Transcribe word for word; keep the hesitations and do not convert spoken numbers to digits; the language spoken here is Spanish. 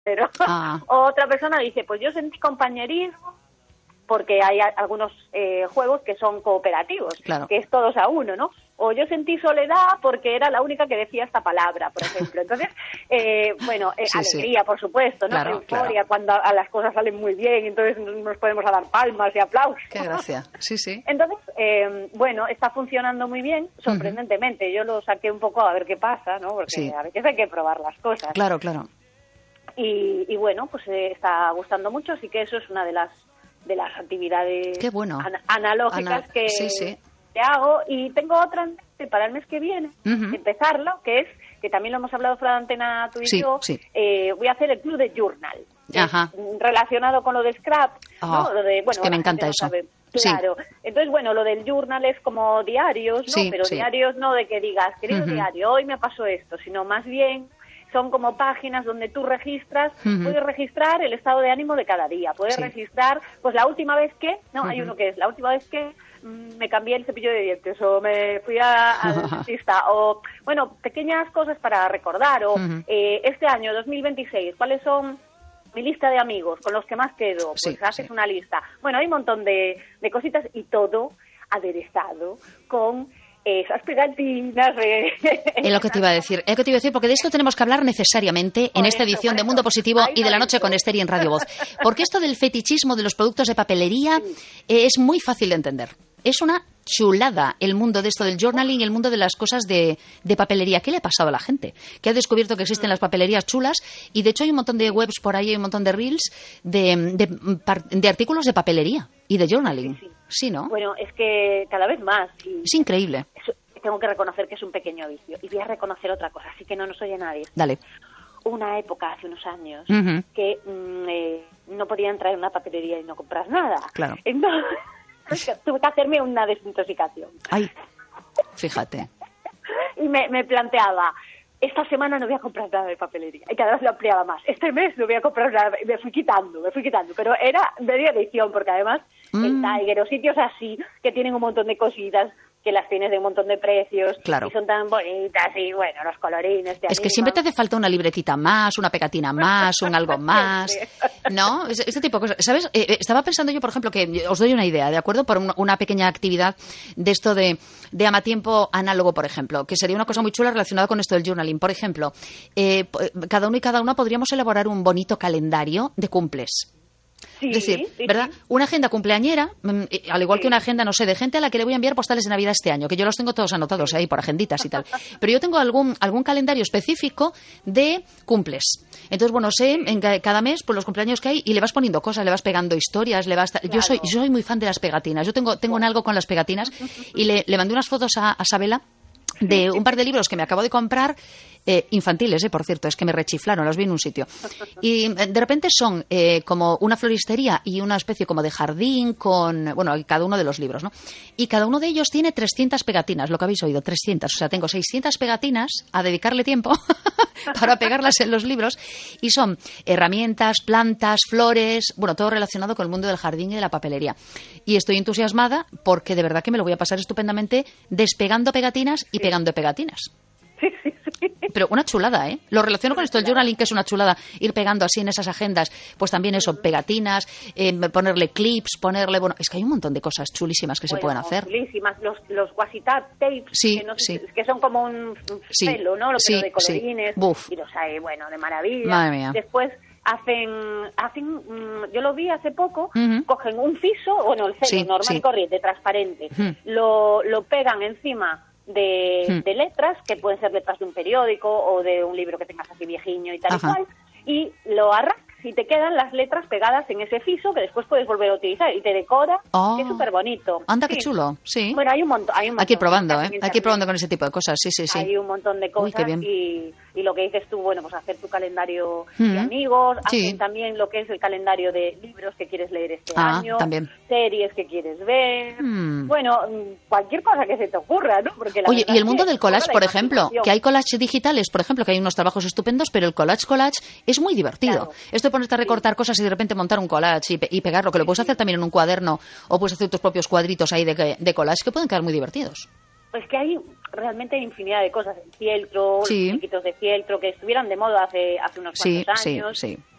pero Ah. otra persona dice, pues yo sentí compañerismo porque hay a- algunos eh, juegos que son cooperativos, Claro. que es todos a uno, ¿no? O yo sentí soledad porque era la única que decía esta palabra, por ejemplo. Entonces, eh, bueno, eh, Sí, alegría, sí. por supuesto, ¿no? Claro, Euforia, claro. cuando a, a las cosas salen muy bien, entonces nos podemos a dar palmas y aplausos. Qué gracia. Sí, sí. Entonces, eh, bueno, está funcionando muy bien, sorprendentemente. Yo lo saqué un poco a ver qué pasa, ¿no? Porque Sí. a veces hay que probar las cosas. Claro, claro. Y, y bueno, pues eh, está gustando mucho, así que eso es una de las de las actividades Qué bueno. an- analógicas Ana- que, sí, sí. que hago. Y tengo otra en mente para el mes que viene, Ujú. empezarlo, que es, que también lo hemos hablado fuera de antena tú y Sí, yo, sí. eh, voy a hacer el club de journal. que Ajá. es relacionado con lo de Scrap, Ah, ¿no? Lo de, bueno, es que me la gente encanta no eso. sabe. Sí. Claro. Entonces, bueno, lo del journal es como diarios, ¿no? Sí, Pero sí. diarios no de que digas, querido Ujú. diario, hoy me pasó esto, sino más bien son como páginas donde tú registras, Ujú. puedes registrar el estado de ánimo de cada día, puedes Sí. registrar, pues la última vez que, ¿no? Hay Ujú. uno que es la última vez que mm, me cambié el cepillo de dientes o me fui a- al dentista o, bueno, pequeñas cosas para recordar o Ujú. eh, este año dos mil veintiséis, ¿cuáles son mi lista de amigos con los que más quedo? Pues Sí, haces sí. una lista. Bueno, hay un montón de, de cositas y todo aderezado con esas pegatinas. eh, Es lo que te iba a decir, es lo que te iba a decir, porque de esto tenemos que hablar necesariamente en Por esta eso, edición por de eso. Mundo Positivo Ahí y de lo la he noche dicho. con Esther y en Radio Voz. Porque esto del fetichismo de los productos de papelería eh, es muy fácil de entender. Es una chulada el mundo de esto del journaling y el mundo de las cosas de, de papelería. ¿Qué le ha pasado a la gente? Que ha descubierto que existen las papelerías chulas y de hecho hay un montón de webs por ahí, hay un montón de reels de, de, par- de artículos de papelería y de journaling. Sí, sí. Sí, ¿no? Bueno, es que cada vez más. Y Es increíble. eso- tengo que reconocer que es un pequeño vicio. Y voy a reconocer otra cosa, así que no nos oye nadie. Dale. Una época, hace unos años, Ujú. que mm, eh, no podía entrar en una papelería y no comprar nada. Claro. Entonces, tuve que hacerme una desintoxicación. Ay, fíjate. Y me, me planteaba, esta semana no voy a comprar nada de papelería. Y cada vez lo ampliaba más. Este mes no voy a comprar nada. Y me fui quitando, me fui quitando. Pero era media edición, porque además Mm. el Tiger o sitios así, que tienen un montón de cositas, que las tienes de un montón de precios. Claro. Y son tan bonitas y, bueno, los colorines te Es que animan. siempre te hace falta una libretita más, una pegatina más, un algo más, ¿no? Es- Este tipo de cosas. ¿Sabes? Eh, eh, estaba pensando yo, por ejemplo, que eh, os doy una idea, ¿de acuerdo? Por una, una pequeña actividad de esto de, de amatiempo análogo, por ejemplo, que sería una cosa muy chula relacionada con esto del journaling. Por ejemplo, eh, p- cada uno y cada una podríamos elaborar un bonito calendario de cumples. Sí, Es decir, sí, ¿verdad? sí. Una agenda cumpleañera, mm, eh, al igual Sí. que una agenda, no sé, de gente a la que le voy a enviar postales de Navidad este año, que yo los tengo todos anotados ahí por agenditas y tal. Pero yo tengo algún algún calendario específico de cumples. Entonces, bueno, sé en ca- cada mes pues los cumpleaños que hay y le vas poniendo cosas, le vas pegando historias, le vas... ta- Yo Claro. soy yo soy muy fan de las pegatinas. Yo tengo tengo en algo con las pegatinas y le, le mandé unas fotos a, a Sabela de un par de libros que me acabo de comprar, eh, infantiles, eh, por cierto, es que me rechiflaron, los vi en un sitio. Y eh, de repente son eh, como una floristería y una especie como de jardín con, bueno, cada uno de los libros, ¿no? Y cada uno de ellos tiene trescientas pegatinas, lo que habéis oído, trescientas. O sea, tengo seiscientas pegatinas a dedicarle tiempo para pegarlas en los libros y son herramientas, plantas, flores, bueno, todo relacionado con el mundo del jardín y de la papelería. Y estoy entusiasmada porque de verdad que me lo voy a pasar estupendamente despegando pegatinas y pegando pegatinas. Pero una chulada, ¿eh? Lo relaciono con esto, el journaling, que es una chulada, ir pegando así en esas agendas, pues también eso, pegatinas, eh, ponerle clips, ponerle, bueno, es que hay un montón de cosas chulísimas que se Bueno, pueden hacer. chulísimas. Los, los washi tapes, Sí, que, no sé, sí. que son como un, un Sí, pelo, ¿no? Lo sí, pero de colorines. sí. Buf. Y los hay, bueno, de maravilla. Madre mía. Después hacen, hacen mm, yo lo vi hace poco, Ujú. cogen un fiso, bueno, el celo Sí, normal sí. y corriente, transparente, Ujú. lo, lo pegan encima de, Hmm. de letras, que pueden ser letras de un periódico o de un libro que tengas así viejiño y tal Ajá. y cual, y lo arrancas y te quedan las letras pegadas en ese fiso que después puedes volver a utilizar y te decora, Oh. que es súper bonito. Anda, qué Sí. chulo, sí. Bueno, hay un montón. Hay, un montón Hay que ir probando, de cosas ¿eh? en Hay que ir internet. probando con ese tipo de cosas, sí, sí, sí. Hay un montón de Uy, cosas qué bien. y, y lo que dices tú, bueno, pues hacer tu calendario Mm. de amigos, Sí. hacen también lo que es el calendario de libros que quieres leer este Ah, año, también. series que quieres ver, Mm. bueno, mm, cualquier cosa que se te ocurra, ¿no? Porque la Oye, verdad y el es mundo que del collage, toda la por ejemplo, imaginación. que hay collages digitales, por ejemplo, que hay unos trabajos estupendos, pero el collage collage es muy divertido. Claro. Esto de ponerte a recortar cosas y de repente montar un collage y, pe- y pegarlo, que lo puedes hacer también en un cuaderno o puedes hacer tus propios cuadritos ahí de, de collage que pueden quedar muy divertidos. Pues que hay realmente infinidad de cosas, el fieltro, Sí. los chiquitos de fieltro, que estuvieran de moda hace, hace unos Sí, cuantos sí, años. sí.